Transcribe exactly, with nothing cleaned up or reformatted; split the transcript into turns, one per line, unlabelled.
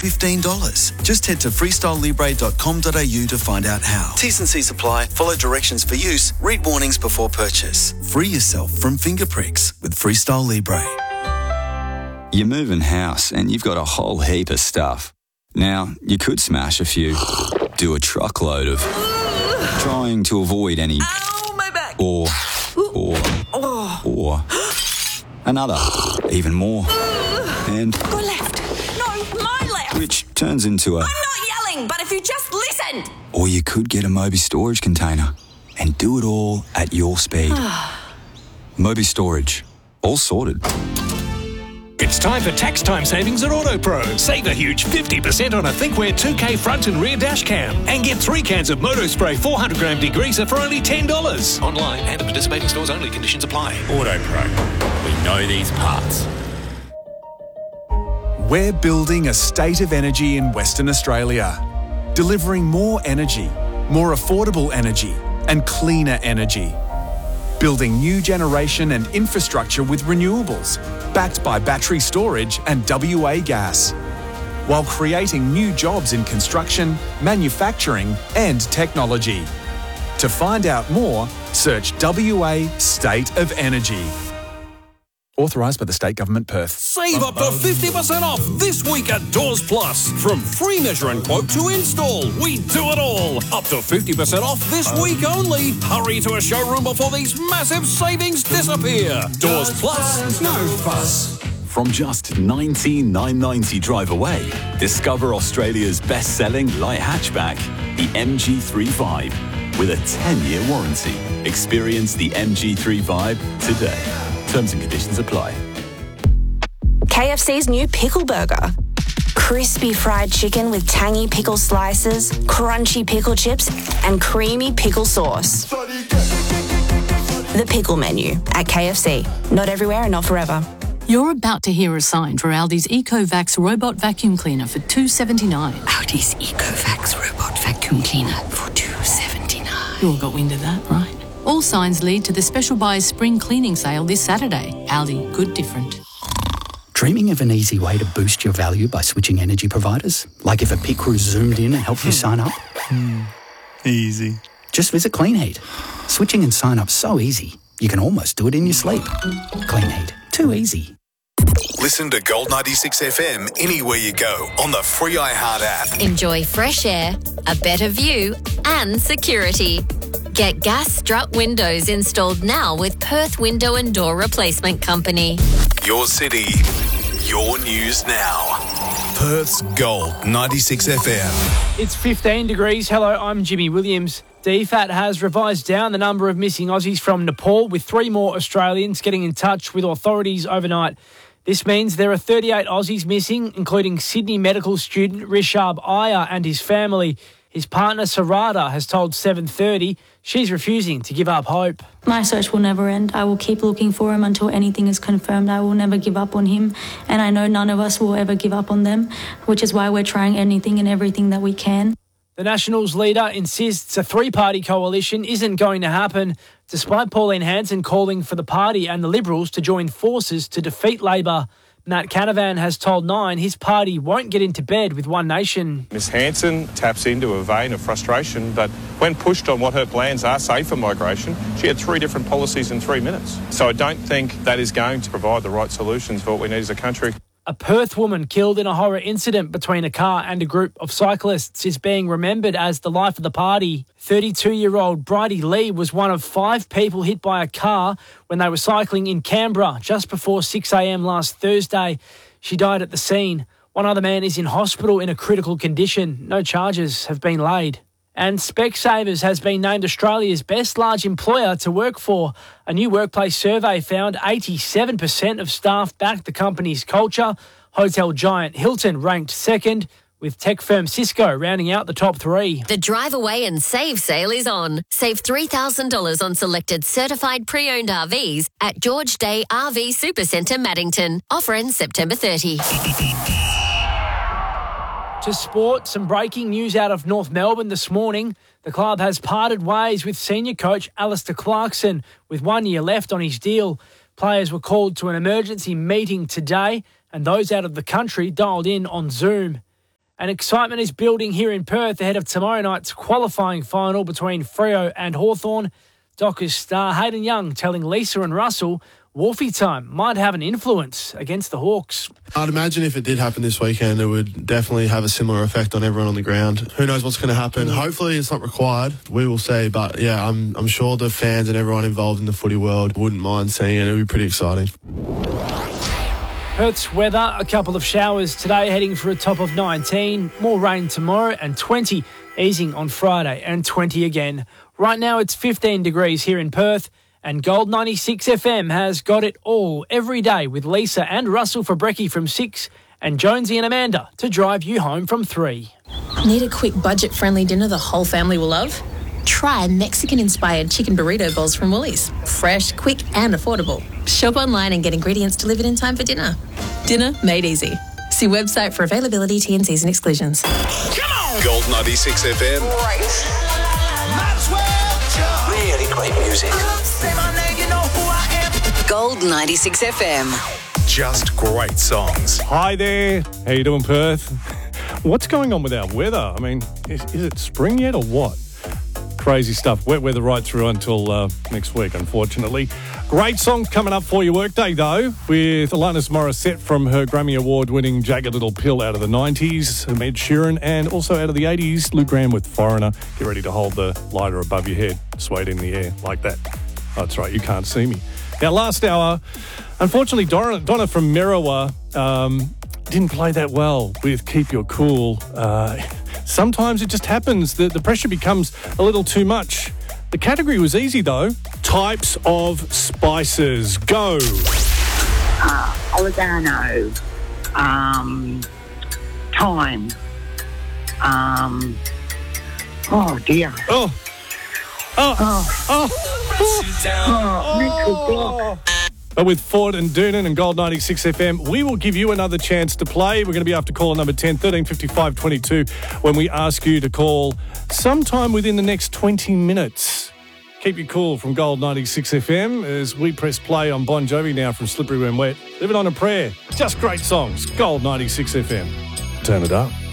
fifteen dollars. Just head to freestyle libre dot com dot a u to find out how. T's and C's apply. Follow directions for use. Read warnings before purchase. Free yourself from finger pricks with Freestyle Libre.
You're moving house and you've got a whole heap of stuff. Now, you could smash a few, do a truckload of, trying to avoid any,
Ow, my back.
or, or,
Oh.
or, another, even more, and,
Go left. No, my left.
which turns into a,
I'm not yelling, but if you just listen.
or you could get a Moby storage container and do it all at your speed. Moby Storage, all sorted.
It's time for tax time savings at AutoPro. Save a huge fifty percent on a ThinkWare two K front and rear dash cam. And get three cans of Motospray four hundred gram degreaser for only ten dollars. Online and at participating stores only. Conditions apply.
AutoPro. We know these parts.
We're building a state of energy in Western Australia, delivering more energy, more affordable energy, and cleaner energy. Building new generation and infrastructure with renewables, backed by battery storage and W A gas, while creating new jobs in construction, manufacturing, and technology. To find out more, search W A State of Energy. Authorised by the State Government, Perth.
Save up to fifty percent off this week at Doors Plus. From free measure and quote to install, we do it all. Up to fifty percent off this week only. Hurry to a showroom before these massive savings disappear. Doors Plus, no fuss.
From just nineteen thousand nine hundred ninety drive away, discover Australia's best-selling light hatchback, the M G three Vibe, with a ten-year warranty. Experience the M G three Vibe today. Terms and conditions apply.
K F C's new Pickle Burger. Crispy fried chicken with tangy pickle slices, crunchy pickle chips, and creamy pickle sauce. The Pickle Menu at K F C. Not everywhere and not forever.
You're about to hear a sign for Aldi's EcoVax Robot Vacuum Cleaner for two dollars seventy-nine.
Aldi's EcoVax Robot Vacuum Cleaner for two dollars seventy-nine.
You all got wind of that, right? All signs lead to the Special Buyers Spring Cleaning Sale this Saturday. Aldi, good different.
Dreaming of an easy way to boost your value by switching energy providers? Like if a pit crew zoomed in and helped you sign up?
Hmm. Easy.
Just visit Clean Heat. Switching and sign up so easy, you can almost do it in your sleep. Clean Heat. Too easy.
Listen to Gold ninety-six F M anywhere you go on the free iHeart app.
Enjoy fresh air, a better view, and security. Get gas strut windows installed now with Perth Window and Door Replacement Company.
Your city, your news now. Perth's Gold ninety-six F M.
It's fifteen degrees. Hello, I'm Jimmy Williams. D F A T has revised down the number of missing Aussies from Nepal, with three more Australians getting in touch with authorities overnight. This means there are thirty-eight Aussies missing, including Sydney medical student Rishab Iyer and his family. His partner Sarada has told seven thirty she's refusing to give up hope.
My search will never end. I will keep looking for him until anything is confirmed. I will never give up on him, and I know none of us will ever give up on them, which is why we're trying anything and everything that we can.
The Nationals leader insists a three-party coalition isn't going to happen, despite Pauline Hanson calling for the party and the Liberals to join forces to defeat Labor. Matt Canavan has told Nine his party won't get into bed with One Nation.
Miss Hanson taps into a vein of frustration, but when pushed on what her plans are, say for migration, she had three different policies in three minutes. So I don't think that is going to provide the right solutions for what we need as a country.
A Perth woman killed in a horror incident between a car and a group of cyclists is being remembered as the life of the party. thirty-two-year-old Bridie Lee was one of five people hit by a car when they were cycling in Canberra just before six a.m. last Thursday. She died at the scene. One other man is in hospital in a critical condition. No charges have been laid. And Specsavers has been named Australia's best large employer to work for. A new workplace survey found eighty-seven percent of staff backed the company's culture. Hotel giant Hilton ranked second, with tech firm Cisco rounding out the top three.
The Drive Away and Save sale is on. Save three thousand dollars on selected certified pre-owned R Vs at George Day R V Supercentre Maddington. Offer ends September thirtieth.
To sport, some breaking news out of North Melbourne this morning. The club has parted ways with senior coach Alistair Clarkson with one year left on his deal. Players were called to an emergency meeting today, and those out of the country dialed in on Zoom. And excitement is building here in Perth ahead of tomorrow night's qualifying final between Freo and Hawthorn. Dockers star Hayden Young telling Lisa and Russell Wolfie time might have an influence against the Hawks.
I'd imagine if it did happen this weekend, it would definitely have a similar effect on everyone on the ground. Who knows what's going to happen? Hopefully it's not required. We will see. But, yeah, I'm, I'm sure the fans and everyone involved in the footy world wouldn't mind seeing it. It would be pretty exciting.
Perth's weather, a couple of showers today, heading for a top of nineteen. More rain tomorrow and twenty, easing on Friday and twenty again. Right now it's fifteen degrees here in Perth. And Gold ninety-six F M has got it all every day with Lisa and Russell for brekkie from six and Jonesy and Amanda to drive you home from three.
Need a quick budget-friendly dinner the whole family will love? Try Mexican-inspired chicken burrito bowls from Woolies. Fresh, quick and affordable. Shop online and get ingredients delivered in time for dinner. Dinner made easy. See website for availability, T and Cs and exclusions.
Come on! Gold ninety-six F M.
Right. Might as well jump. Really great music. Say my name, you know who I am.
Gold ninety-six F M.
Just great songs.
Hi there. How you doing, Perth? What's going on with our weather? I mean, is, is it spring yet or what? Crazy stuff. Wet weather right through until uh, next week, unfortunately. Great songs coming up for your workday, though, with Alanis Morissette from her Grammy Award-winning Jagged Little Pill out of the nineties, Ed Sheeran, and also out of the eighties, Lou Graham with Foreigner. Get ready to hold the lighter above your head, sway it in the air like that. That's right, you can't see me. Now, last hour, unfortunately, Donna, Donna from Merriwa um, didn't play that well with Keep Your Cool. Uh, sometimes it just happens that the pressure becomes a little too much. The category was easy, though. Types of spices. Go.
Uh, oregano. Um, thyme. Um, oh, dear.
Oh. Oh. Oh.
Oh. Oh. Mental block.
But with Ford and Doonan and Gold ninety-six F M, we will give you another chance to play. We're going to be after caller number ten, thirteen fifty-five twenty-two, when we ask you to call sometime within the next twenty minutes. Keep you cool from Gold ninety-six F M as we press play on Bon Jovi now from Slippery When Wet. Live it on a prayer. Just great songs. Gold ninety-six F M. Turn it up.